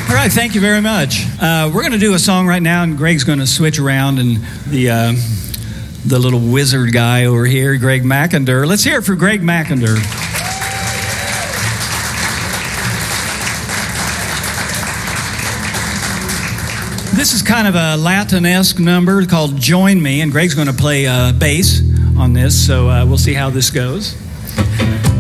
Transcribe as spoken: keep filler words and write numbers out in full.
All right, thank you very much. Uh, we're going to do a song right now, and Greg's going to switch around, and the uh, the little wizard guy over here, Greg McIntyre. Let's hear it for Greg McIntyre. This is kind of a Latin-esque number called Join Me, and Greg's going to play uh, bass on this, so uh, we'll see how this goes.